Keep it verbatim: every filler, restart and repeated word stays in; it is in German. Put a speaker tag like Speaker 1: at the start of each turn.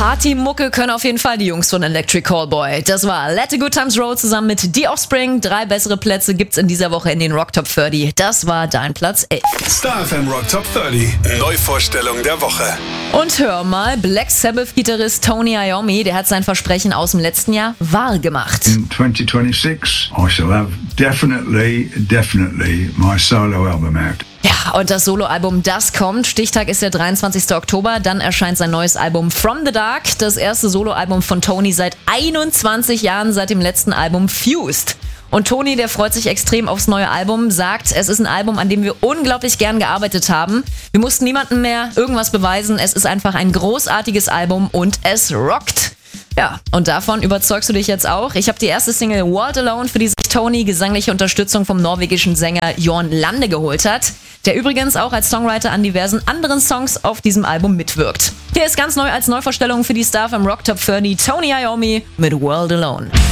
Speaker 1: Party-Mucke können auf jeden Fall die Jungs von Electric Callboy. Das war Let the Good Times Roll zusammen mit The Offspring. Drei bessere Plätze gibt's in dieser Woche in den Rock Top dreißig. Das war dein Platz elf.
Speaker 2: Star F M Rock Top dreißig. Neuvorstellung der Woche.
Speaker 1: Und hör mal, Black Sabbath-Gitarrist Tony Iommi, der hat sein Versprechen aus dem letzten Jahr wahr gemacht.
Speaker 3: In twenty twenty-six, I shall have definitely, definitely my solo album out.
Speaker 1: Ja, und das Soloalbum, das kommt. Stichtag ist der dreiundzwanzigster Oktober. Dann erscheint sein neues Album From the Dark. Das erste Soloalbum von Tony seit einundzwanzig Jahren, seit dem letzten Album Fused. Und Tony, der freut sich extrem aufs neue Album, sagt, es ist ein Album, an dem wir unglaublich gern gearbeitet haben. Wir mussten niemandem mehr irgendwas beweisen. Es ist einfach ein großartiges Album und es rockt. Ja, und davon überzeugst du dich jetzt auch. Ich habe die erste Single World Alone, für die sich Tony gesangliche Unterstützung vom norwegischen Sänger Jorn Lande geholt hat, der übrigens auch als Songwriter an diversen anderen Songs auf diesem Album mitwirkt. Hier ist ganz neu als Neuvorstellung für die Star vom Rock Top dreißig Tony Iommi mit World Alone.